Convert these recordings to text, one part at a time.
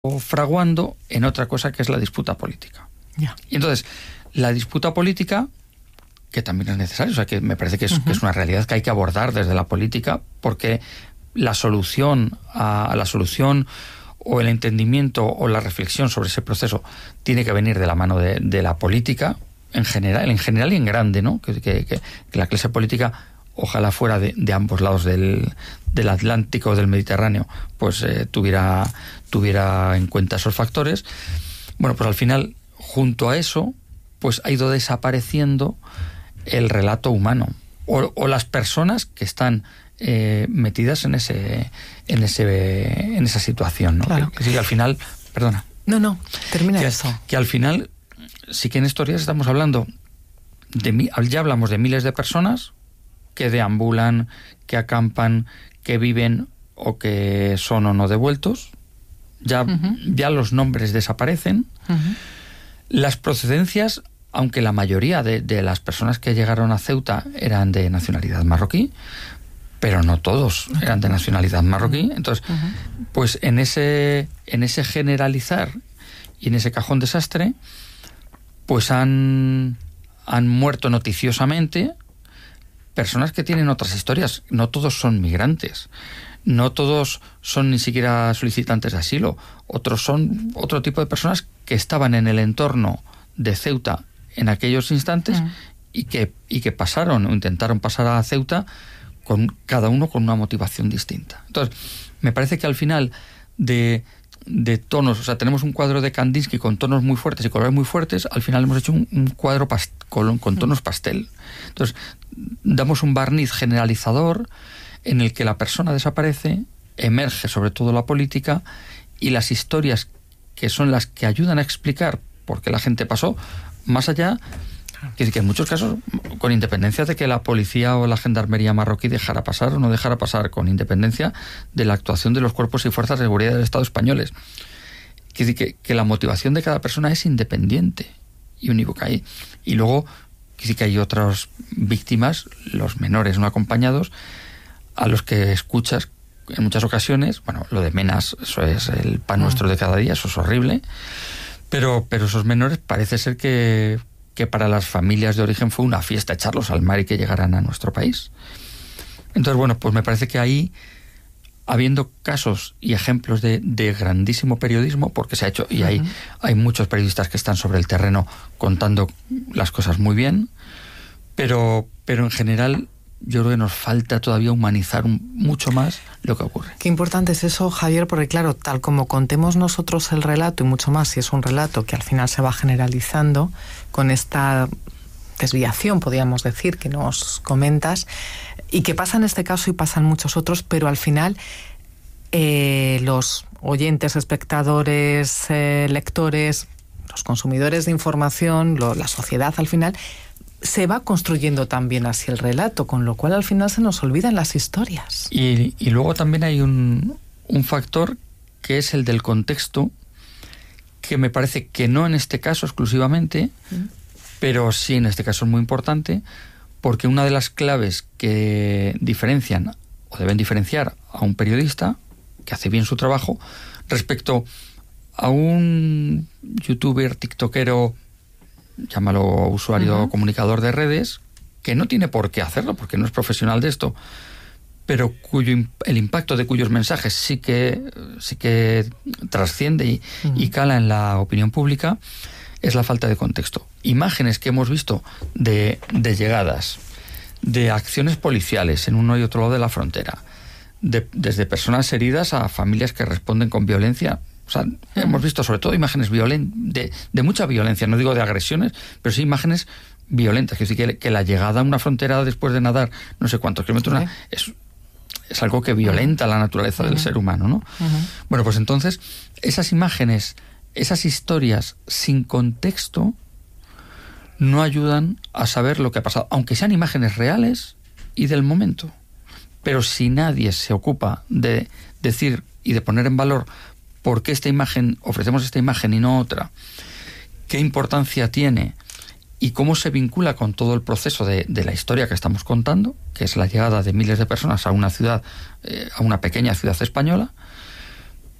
fraguando en otra cosa que es la disputa política. Ya. Y entonces, la disputa política, que también es necesaria, o sea, que me parece que es una realidad que hay que abordar desde la política, porque la solución o el entendimiento o la reflexión sobre ese proceso tiene que venir de la mano de la política en general y en grande, ¿no? Que la clase política, ojalá fuera de ambos lados del Atlántico o del Mediterráneo, pues tuviera en cuenta esos factores. Bueno, pues al final, junto a eso, pues ha ido desapareciendo el relato humano o las personas que están metidas en esa situación, ¿no? Claro. Que al final, perdona. No, termina eso. Que al final, sí que en estos días estamos hablando ya hablamos de miles de personas que deambulan, que acampan, que viven o que son o no devueltos. Ya los nombres desaparecen. Las procedencias, aunque la mayoría de las personas que llegaron a Ceuta eran de nacionalidad marroquí, pero no todos eran de nacionalidad marroquí. Entonces, pues en ese generalizar y en ese cajón desastre, pues han muerto noticiosamente personas que tienen otras historias. No todos son migrantes, no todos son ni siquiera solicitantes de asilo. Otros son otro tipo de personas que estaban en el entorno de Ceuta en aquellos instantes y que pasaron o intentaron pasar a Ceuta con cada uno con una motivación distinta. Entonces, me parece que al final de tonos, o sea, tenemos un cuadro de Kandinsky con tonos muy fuertes y colores muy fuertes, al final hemos hecho un cuadro con tonos pastel. Entonces, damos un barniz generalizador en el que la persona desaparece, emerge sobre todo la política y las historias que son las que ayudan a explicar por qué la gente pasó, más allá, que en muchos casos, con independencia de que la policía o la gendarmería marroquí dejara pasar o no dejara pasar, con independencia de la actuación de los cuerpos y fuerzas de seguridad del Estado españoles. Que la motivación de cada persona es independiente y unívoca. Y luego, que hay otras víctimas, los menores no acompañados, a los que escuchas en muchas ocasiones, bueno, lo de Menas, eso es el pan nuestro de cada día, eso es horrible, pero esos menores parece ser que para las familias de origen fue una fiesta echarlos al mar y que llegaran a nuestro país. Entonces, bueno, pues me parece que ahí, habiendo casos y ejemplos de grandísimo periodismo, porque se ha hecho, y hay muchos periodistas que están sobre el terreno contando las cosas muy bien, pero en general yo creo que nos falta todavía humanizar mucho más lo que ocurre. Qué importante es eso, Javier, porque claro, tal como contemos nosotros el relato y mucho más, si es un relato que al final se va generalizando con esta desviación, podríamos decir, que nos comentas, y que pasa en este caso y pasan muchos otros, pero al final los oyentes, espectadores, lectores, los consumidores de información, la sociedad al final, se va construyendo también así el relato, con lo cual al final se nos olvidan las historias. Y luego también hay un factor que es el del contexto, que me parece que no en este caso exclusivamente, pero sí en este caso es muy importante, porque una de las claves que diferencian o deben diferenciar a un periodista que hace bien su trabajo respecto a un youtuber, tiktokero, llámalo usuario comunicador de redes, que no tiene por qué hacerlo porque no es profesional de esto, pero el impacto de cuyos mensajes sí que trasciende y cala en la opinión pública, es la falta de contexto. Imágenes que hemos visto de llegadas, de acciones policiales en uno y otro lado de la frontera, desde personas heridas a familias que responden con violencia. O sea, hemos visto sobre todo imágenes de mucha violencia, no digo de agresiones, pero sí imágenes violentas. Es decir, que la llegada a una frontera después de nadar no sé cuántos kilómetros es algo que violenta la naturaleza del ser humano, ¿no? Bueno, pues entonces, esas imágenes, esas historias sin contexto no ayudan a saber lo que ha pasado, aunque sean imágenes reales y del momento. Pero si nadie se ocupa de decir y de poner en valor por qué ofrecemos esta imagen y no otra, qué importancia tiene y cómo se vincula con todo el proceso de la historia que estamos contando, que es la llegada de miles de personas a una ciudad, a una pequeña ciudad española,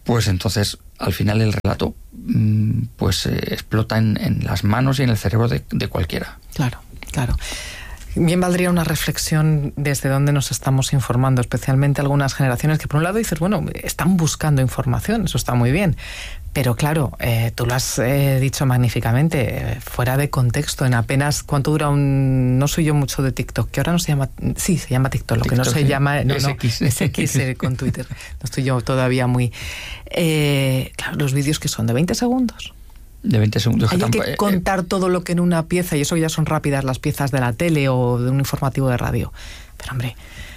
pues entonces al final el relato pues explota en las manos y en el cerebro de cualquiera. Claro, claro. Bien valdría una reflexión desde dónde nos estamos informando, especialmente algunas generaciones que por un lado dices, bueno, están buscando información, eso está muy bien, pero claro, tú lo has dicho magníficamente, fuera de contexto, en apenas, ¿cuánto dura un...? No soy yo mucho de TikTok, que ahora no se llama... Sí, se llama TikTok, lo que no se llama... No, SX con Twitter, no estoy yo todavía muy... claro, los vídeos que son de 20 segundos. De 20 segundos. Hay que contar todo lo que en una pieza, y eso ya son rápidas las piezas de la tele o de un informativo de radio. Pero hombre...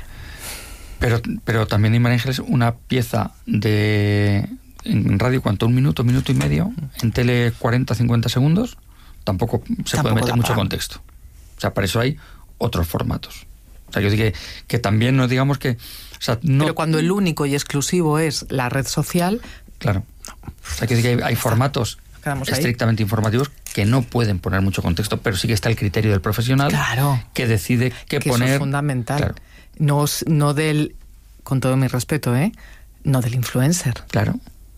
Pero también hay, María Ángeles, una pieza en radio, ¿cuánto? 1 minuto, 1 minuto y medio. En tele 40, 50 segundos. Tampoco puede meter mucho contexto. O sea, para eso hay otros formatos. O sea, yo digo que también no digamos que... O sea, no, pero cuando el único y exclusivo es la red social... Claro. O sea, que hay formatos estrictamente informativos que no pueden poner mucho contexto, pero sí que está el criterio del profesional, claro, que decide qué poner. Eso es fundamental. Claro. No del, con todo mi respeto, no del influencer. Claro.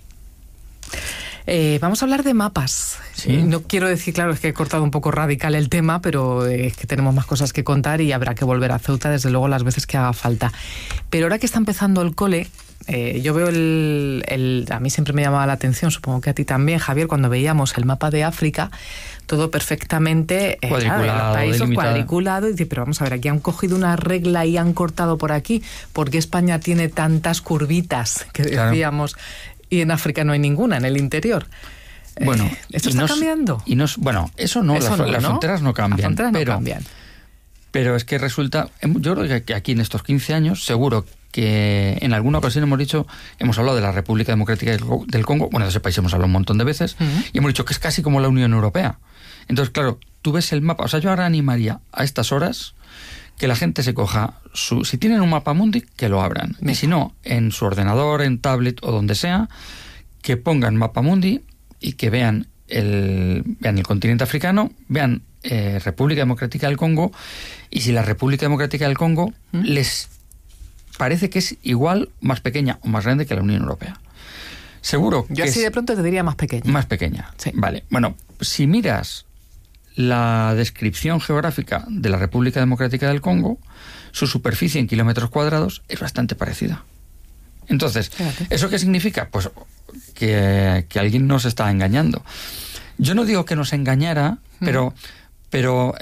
Vamos a hablar de mapas. Sí. No quiero decir, claro, es que he cortado un poco radical el tema, pero es que tenemos más cosas que contar y habrá que volver a Ceuta, desde luego, las veces que haga falta. Pero ahora que está empezando el cole, yo veo a mí siempre me llamaba la atención, supongo que a ti también, Javier, cuando veíamos el mapa de África, todo perfectamente cuadriculado, y dice, pero vamos a ver, aquí han cogido una regla y han cortado por aquí, ¿por qué España tiene tantas curvitas que decíamos? Claro. Y en África no hay ninguna, en el interior. Bueno, ¿esto está cambiando? Bueno, eso no, las fronteras no cambian. Las fronteras no cambian. Pero es que resulta, yo creo que aquí en estos 15 años, seguro que en alguna ocasión hemos hablado de la República Democrática del Congo, bueno, de ese país hemos hablado un montón de veces, y hemos dicho que es casi como la Unión Europea. Entonces, claro, tú ves el mapa, o sea, yo ahora animaría a estas horas que la gente se coja si tienen un mapa mundi, que lo abran. Y si no, en su ordenador, en tablet o donde sea, que pongan mapa mundi y que vean el continente africano, vean República Democrática del Congo, y si la República Democrática del Congo les parece que es igual, más pequeña o más grande que la Unión Europea. Seguro que yo así de pronto te diría más pequeña. Más pequeña, sí. Vale. Bueno, si miras la descripción geográfica de la República Democrática del Congo, su superficie en kilómetros cuadrados es bastante parecida. Entonces, ¿eso qué significa? Pues que alguien nos está engañando. Yo no digo que nos engañara, pero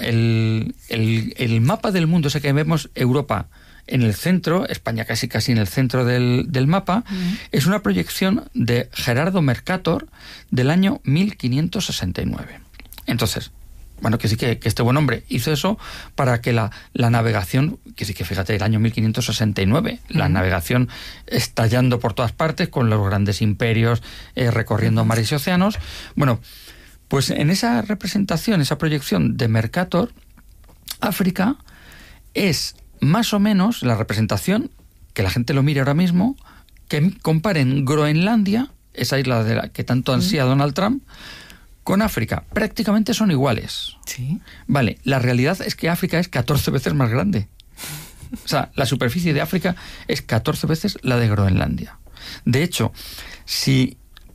el mapa del mundo, ese que vemos Europa en el centro, España casi en el centro del mapa, es una proyección de Gerardo Mercator del año 1569. Entonces, bueno, que sí que este buen hombre hizo eso para que la navegación, que sí que fíjate, el año 1569, la navegación estallando por todas partes con los grandes imperios recorriendo mares y océanos. Bueno, pues en esa representación, esa proyección de Mercator, África es más o menos la representación, que la gente lo mire ahora mismo, que comparen Groenlandia, esa isla de la que tanto ansía Donald Trump, con África. Prácticamente son iguales. Sí. Vale, la realidad es que África es 14 veces más grande. O sea, la superficie de África es 14 veces la de Groenlandia. De hecho, si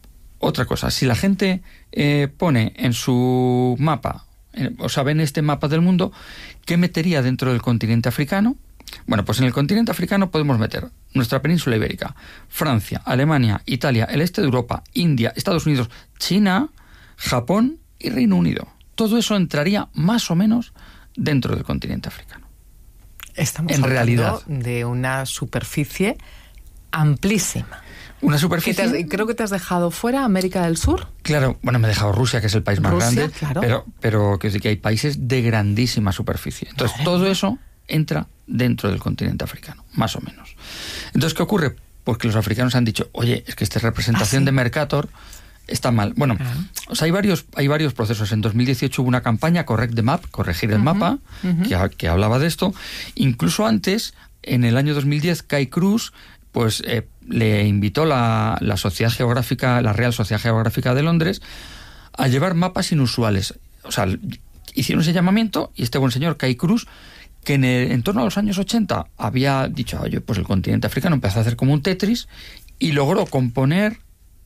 la gente pone en su mapa, o sea, ven este mapa del mundo, ¿qué metería dentro del continente africano? Bueno, pues en el continente africano podemos meter nuestra península ibérica, Francia, Alemania, Italia, el este de Europa, India, Estados Unidos, China, Japón y Reino Unido. Todo eso entraría más o menos dentro del continente africano. Estamos hablando de una superficie amplísima. Una superficie... Creo que te has dejado fuera América del Sur. Claro, bueno, me he dejado Rusia, que es el país más grande, claro. pero que sí que hay países de grandísima superficie. Entonces, todo eso entra dentro del continente africano, más o menos. Entonces, ¿qué ocurre? Pues que los africanos han dicho, oye, es que esta representación de Mercator está mal. Bueno, o sea, hay varios procesos. En 2018 hubo una campaña, Correct the Map, corregir el mapa, que hablaba de esto. Incluso antes, en el año 2010, Kai Cruz pues le invitó la Sociedad Geográfica, la Real Sociedad Geográfica de Londres, a llevar mapas inusuales. O sea, hicieron ese llamamiento y este buen señor, Kai Cruz, que en torno a los años 80 había dicho, oye, pues el continente africano empezó a hacer como un Tetris y logró componer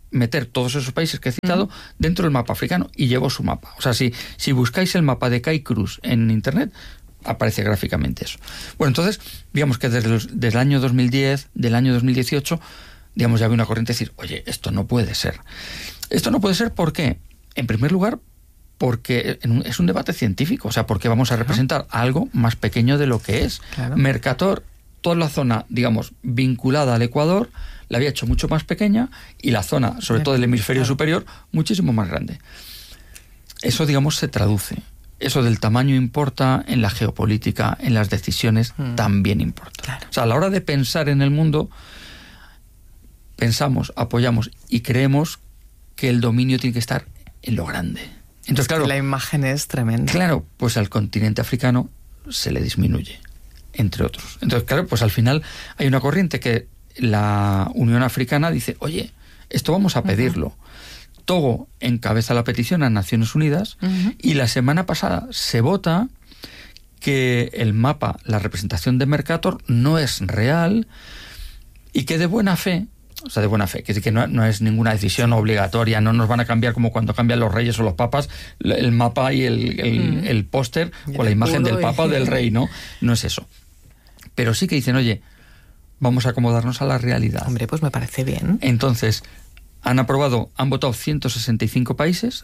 meter todos esos países que he citado dentro del mapa africano, y llevó su mapa. O sea, si buscáis el mapa de Kai Cruz en internet, aparece gráficamente eso. Bueno, entonces, digamos que desde el año 2010, del año 2018, digamos, ya había una corriente de decir, oye, esto no puede ser. Esto no puede ser, ¿por qué? En primer lugar, porque es un debate científico, o sea, porque vamos a representar algo más pequeño de lo que es. Claro. Mercator, toda la zona, digamos, vinculada al Ecuador, la había hecho mucho más pequeña, y la zona, sobre todo del hemisferio superior, muchísimo más grande. Eso, digamos, se traduce. Eso del tamaño importa en la geopolítica, en las decisiones, también importa. Claro. O sea, a la hora de pensar en el mundo, pensamos, apoyamos y creemos que el dominio tiene que estar en lo grande. Entonces, claro, la imagen es tremenda. Claro, pues al continente africano se le disminuye, entre otros. Entonces, claro, pues al final hay una corriente que la Unión Africana dice, oye, esto vamos a pedirlo. Togo encabeza la petición a Naciones Unidas, y la semana pasada se vota que el mapa, la representación de Mercator, no es real, y que de buena fe, o sea, de buena fe, que no es ninguna decisión obligatoria, no nos van a cambiar como cuando cambian los reyes o los papas, el mapa y el póster o la imagen del papa o del rey, ¿no? No es eso. Pero sí que dicen, oye, vamos a acomodarnos a la realidad. Hombre, pues me parece bien. Entonces, han votado 165 países,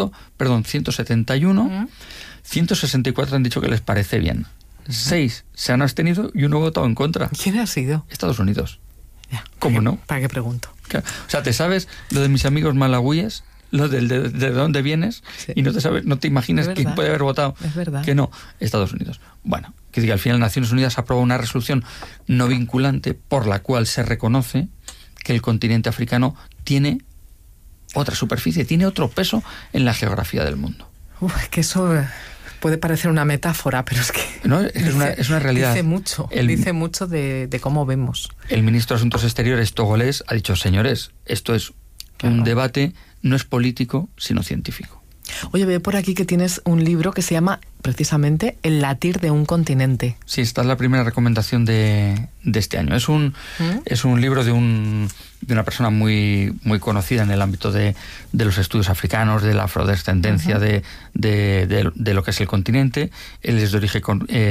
171, 164 han dicho que les parece bien. 6 se han abstenido y 1 ha votado en contra. ¿Quién ha sido? Estados Unidos. Ya, ¿Cómo no? ¿Para qué pregunto? Claro. O sea, ¿te sabes lo de mis amigos malagüíes? Lo de dónde vienes, sí. Y no te imaginas quién puede haber votado. Es verdad. Que no, Estados Unidos. Bueno, que diga, al final Naciones Unidas aprueba una resolución no vinculante por la cual se reconoce que el continente africano tiene otra superficie, tiene otro peso en la geografía del mundo. Que eso puede parecer una metáfora, pero es que no, es una realidad. Dice mucho de cómo vemos. El ministro de Asuntos Exteriores togolés ha dicho, señores, esto es un debate, no es político, sino científico. Oye, veo por aquí que tienes un libro que se llama precisamente El latir de un continente. Sí, esta es la primera recomendación de este año. Es un libro de una persona muy, muy conocida en el ámbito de los estudios africanos, de la afrodescendencia, de lo que es el continente. Él es de origen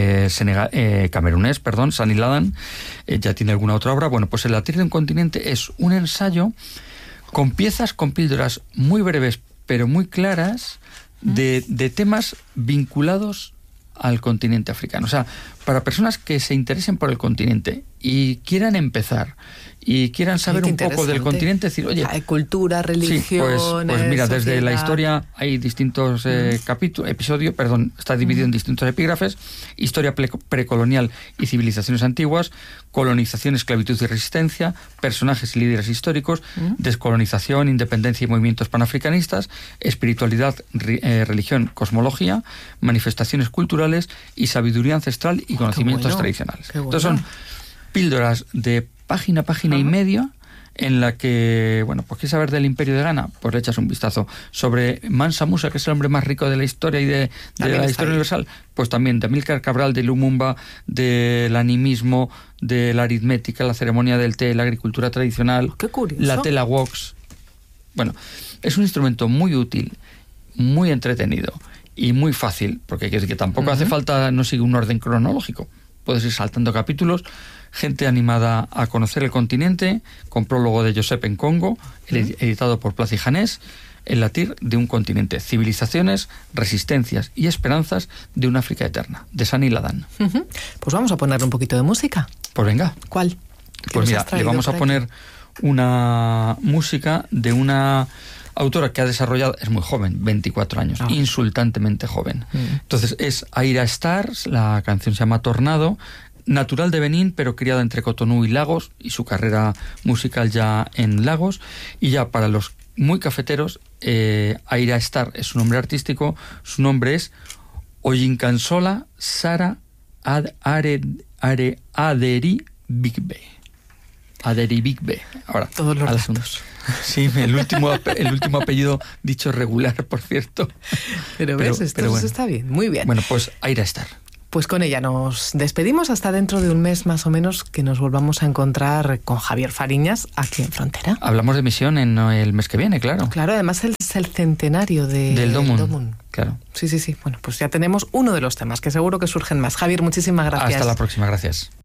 camerunés, Sani Ladan. Ya tiene alguna otra obra. Bueno, pues El latir de un continente es un ensayo con píldoras muy breves pero muy claras de temas vinculados al continente africano. O sea, para personas que se interesen por el continente y quieran empezar y quieran saber un poco del continente, decir, oye... cultura, religión... Sí, pues mira, desde la historia hay distintos episodios, está dividido en distintos epígrafes: historia precolonial y civilizaciones antiguas, colonización, esclavitud y resistencia, personajes y líderes históricos, descolonización, independencia y movimientos panafricanistas, espiritualidad, religión, cosmología, manifestaciones culturales y sabiduría ancestral y conocimientos tradicionales. Entonces son píldoras de página y media, en la que, bueno, pues ¿quieres saber del Imperio de Ghana? Pues le echas un vistazo. Sobre Mansa Musa, que es el hombre más rico de la historia y de la historia universal, pues también de Amílcar Cabral, de Lumumba, del animismo, de la aritmética, la ceremonia del té, la agricultura tradicional, ¡qué curioso! La tela wax. Bueno, es un instrumento muy útil, muy entretenido y muy fácil, porque tampoco hace falta, no sigue un orden cronológico. Puedes ir saltando capítulos. Gente animada a conocer el continente, con prólogo de Josep Nkongo, editado por Plaza y Janés. El latir de un continente, civilizaciones, resistencias y esperanzas de una África eterna, de Sani Ladan. Pues vamos a ponerle un poquito de música. Pues venga. ¿Cuál? Pues mira, le vamos a poner una música de una autora que ha desarrollado, es muy joven, 24 años, insultantemente joven. Entonces es Aira Stars, la canción se llama Tornado, natural de Benín, pero criada entre Cotonú y Lagos, y su carrera musical ya en Lagos. Y ya para los muy cafeteros, Aira Star es su nombre artístico, su nombre es Oyinkansola Sara Aderi Bigbe. Aderi Bigbe. Ahora, todos los datos. Sí, el último apellido dicho regular, por cierto. Pero ves, esto está bien, muy bien. Bueno, pues Aira Star. Pues con ella nos despedimos hasta dentro de un mes más o menos, que nos volvamos a encontrar con Javier Fariñas aquí en Frontera. Hablamos de misión en el mes que viene, claro. Claro, además es el centenario del Domun. Claro. Sí. Bueno, pues ya tenemos uno de los temas, que seguro que surgen más. Javier, muchísimas gracias. Hasta la próxima, gracias.